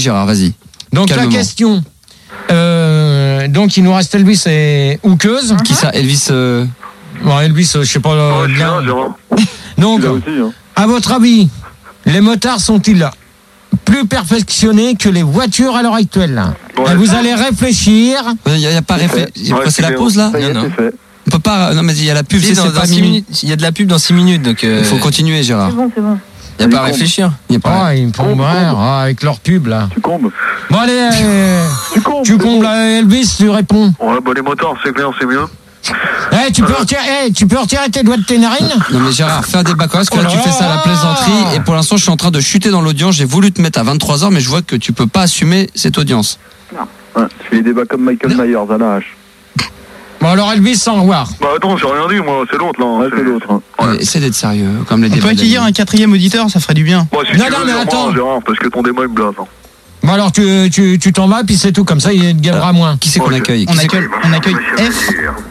Gérard, vas-y. Donc Calmement. la question. Donc il nous reste Elvis et Houkeuse. Qui ça, Elvis Bon, Elvis, je sais pas bien. Donc, Là aussi, hein. à votre avis, les motards sont-ils plus perfectionnés que les voitures à l'heure actuelle? Ouais. Et vous allez réfléchir. Il n'y a pas réfléchi. Ouais, C'est la c'est pause là? Ça y est, Non, non. c'est fait. On peut pas. Non, mais il y a la pub, Si, c'est dans pas 6 minutes. Il y a de la pub dans 6 minutes, donc Il faut continuer, Gérard. C'est bon. il n'y a pas à réfléchir. Il y a pas. Ah, ils me font rire avec leur pub là. Tu combes. Bon, allez, Tu tu combles Elvis, tu réponds. Ouais, bah les motards, c'est clair, c'est mieux. Tu peux retirer tes doigts de tes narines? Non mais Gérard, fais un débat correct, parce que là tu fais ça à la plaisanterie et pour l'instant je suis en train de chuter dans l'audience. J'ai voulu te mettre à 23h mais je vois que tu peux pas assumer cette audience. Ouais, tu fais les débats comme Michael Myers à la hache. Bon, alors Elvis, sans revoir. Bah attends, j'ai rien dit, moi, c'est l'autre là. Ouais, c'est l'autre. Hein. Ouais. Essaie d'être sérieux, comme les On débats. peut accueillir un 4e auditeur, ça ferait du bien. Bon, si Non, tu non, veux, mais sur attends. moi, Gérard, parce que ton débat il me blase. Hein. Bon, alors tu t'en vas, puis c'est tout, comme ça il te gagnera moins. Qui c'est qu'on Ok. accueille? On accueille F.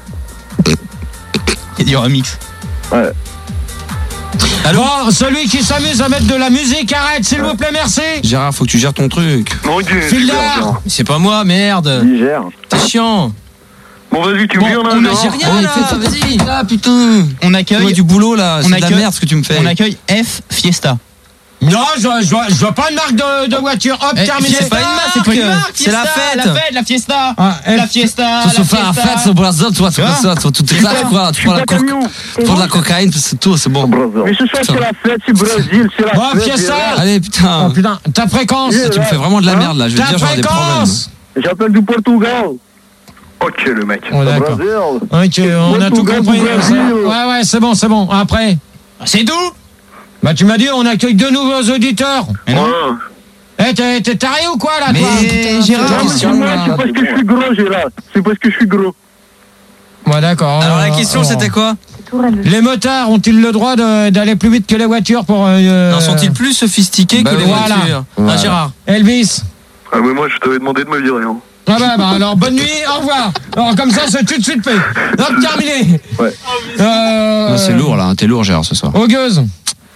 Il y aura un mix. Ouais. Bon, celui qui s'amuse à mettre de la musique, arrête, s'il vous plaît, merci. Gérard, faut que tu gères ton truc. Non, il dit, Fildar. super, Gérard. C'est pas moi, merde. Digère. T'es chiant. Bon, vas-y, tu me Bon, viens là, on a Gérard. rien là, vas-y. Ah putain. On Tu vois accueille, du boulot là, on c'est de la accueille- merde ce que tu me fais. on accueille F Fiesta. Non, je vois pas une marque de voiture. Hop, terminé. C'est pas une marque, c'est pas une marque, c'est la Fiesta, fête, la Fiesta. Ah, La Fiesta, Tu se fais la fête, c'est pour la zone, toi, tu vois tout est là, tu prends de la cocaïne, c'est tout, c'est bon. Mais ce soir, c'est la fête, c'est Brésil, c'est la Bon, Fiesta. Allez, Oh putain. putain, ta fréquence. Tu me fais vraiment de la merde là, je vais te Ta dire, j'aurai des problèmes. fréquence. J'appelle du Portugal. Ok, le mec. Oh, d'accord. Ok, on a tout compris. Ouais, c'est bon. Après, C'est tout. bah tu m'as dit, on accueille 2 nouveaux auditeurs. Mais non. Eh, t'es taré ou quoi là, Mais toi? Gérard, C'est parce que je suis gros, Gérard. C'est parce que je suis gros. Ouais, d'accord. alors la question c'était quoi? Les motards ont-ils le droit d'aller plus vite que les voitures pour Non, sont-ils plus sophistiqués bah que les voilà. voitures? Voilà. Ah, Gérard. Elvis? Ah, mais moi, je t'avais demandé de me virer. Hein. Ah bah alors bonne nuit, au revoir. Alors comme ça c'est tout de suite fait. Hop, terminé. Ouais. Non, c'est lourd là, t'es lourd Gérard ce soir. Houkeuse.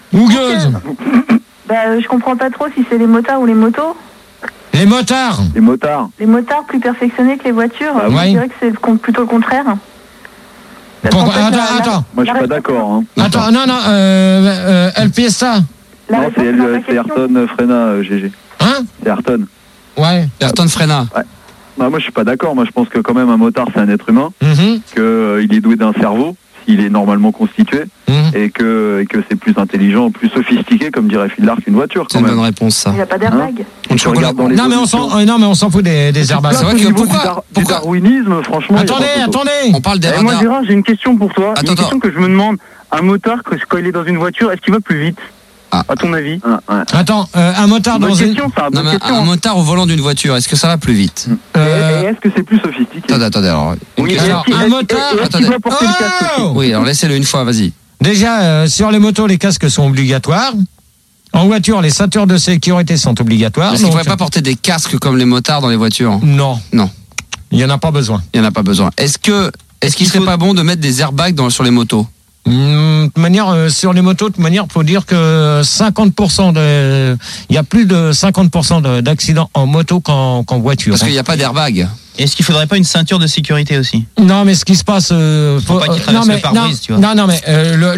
Bah, je comprends pas trop si c'est les motards ou les motos. Les motards. Les motards. Les motards plus perfectionnés que les voitures, Ah ouais. je dirais que c'est plutôt le contraire. Pourquoi? En fait, Attends. Moi, je suis pas d'accord. Hein. Attends, non, El Fiesta. La Non, réponse c'est dans ta question. Ayrton Frena, GG. Hein? C'est Ayrton. Ouais. Ayrton Frena. Bah, moi, je suis pas d'accord. Moi, je pense que quand même, un motard, c'est un être humain, Mhm. qu'il est doué d'un cerveau, s'il est normalement constitué, Mhm. et que c'est plus intelligent, plus sophistiqué, comme dirait Phildar, qu'une voiture, C'est quand une bonne même. réponse ça. Il n'y a pas d'airbag. Tu regardes dans les Non mais auditions. on s'en fout des airbags. C'est vrai Au que niveau pourquoi du darwinisme, franchement. il y a pas photo. On parle des Eh, moi, radars. Gérard, j'ai une question pour toi. Attends, Une question que je me demande. Un motard, quand il est dans une voiture, est-ce qu'il va plus vite? Ah. À ton avis? Ouais. Attends, un motard dans Bonne une... question, ça. Non Bonne mais question. un motard au volant d'une voiture, est-ce que ça va plus vite? Et est-ce que c'est plus sophistiqué? Attendez, alors. Une Oui, question. alors, est-ce qu'il- un motard- est-ce qu'il Attendez. doit porter le casque aussi? Oui, alors laissez-le une fois, vas-y. Déjà, sur les motos, les casques sont obligatoires. En voiture, les ceintures de sécurité sont obligatoires. Est-ce qu'il ne donc- faudrait pas porter des casques comme les motards dans les voitures? Non. Non. Il n'y en a pas besoin. Il n'y en a pas besoin. Est-ce qu'il serait pas bon de mettre des airbags sur les motos? De toute manière, sur les motos, de toute manière, faut dire que 50% il y a plus de 50% d'accidents en moto qu'en voiture. Parce qu'il n'y a pas d'airbag. Est-ce qu'il faudrait pas une ceinture de sécurité aussi? Non, mais ce qui se passe, Faut pas qu'il traverse non, mais, le pare-brise, tu vois. non, mais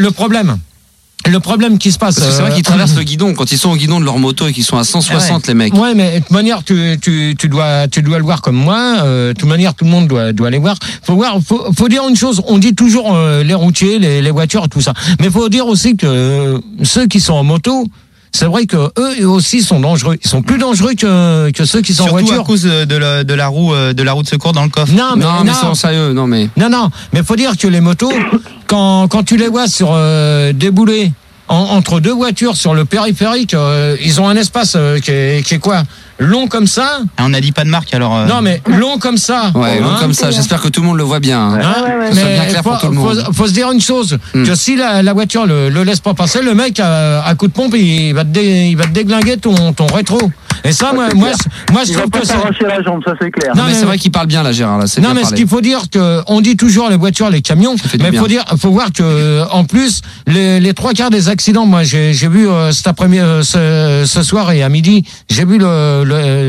le problème qui se passe. Parce que c'est vrai qu'ils traversent le guidon. Quand ils sont au guidon de leur moto et qu'ils sont à 160, les mecs. Ouais, mais de toute manière, tu dois le voir comme moi. De toute manière, tout le monde doit les voir. Faut dire une chose. On dit toujours les routiers, les voitures, tout ça. Mais faut dire aussi que ceux qui sont en moto, c'est vrai que eux aussi sont dangereux. Ils sont plus dangereux que ceux qui sont Surtout en voiture. à cause de la roue de secours dans le coffre. Non, mais c'est en sérieux, non mais. Non, mais faut dire que les motos, quand tu les vois sur débouler entre deux voitures sur le périphérique, ils ont un espace qui est quoi? Long comme ça. Ah, on n'a dit pas de marque alors. Non, mais long comme ça. Ouais, Hein? comme ça. J'espère que tout le monde le voit bien. Hein. Ouais. Que ce soit bien Mais clair pour tout le monde. faut se dire une chose, que si la voiture le laisse pas passer, le mec à coup de pompe il va te déglinguer ton rétro. Et ça, moi je Il va trouve pas que c'est. s'arracher la jambe, ça c'est clair. Non, mais c'est vrai qu'il parle bien là, Gérard. Là, c'est Non, bien mais ce parlé. qu'il faut dire que on dit toujours les voitures, les camions, fait du mais bien. faut voir que en plus les 3/4 des accidents, moi j'ai vu cet après-midi, ce soir et à midi, j'ai vu le